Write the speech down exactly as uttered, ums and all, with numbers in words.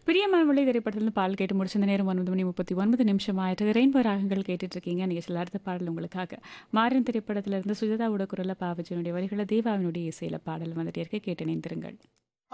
பிரியமான திரைப்படத்திலிருந்து பாடல் கேட்டு முடிச்ச இந்த நேரம் ஒன்பது மணி முப்பத்தி ஒன்பது நிமிஷம் ஆயிட்டு ரெயின்போ ராகங்கள் கேட்டுட்டு இருக்கீங்க. நிகழ்ச்சியில் அடுத்த பாடல் உங்களுக்காக மாறன் திரைப்படத்திலிருந்து சுஜாதாவோட குரல பாவஜனுடைய வரிகளை தேவாவினுடைய இசையில பாடல் வந்துட்டே இருக்க கேட்டு இணைந்திருங்கள்.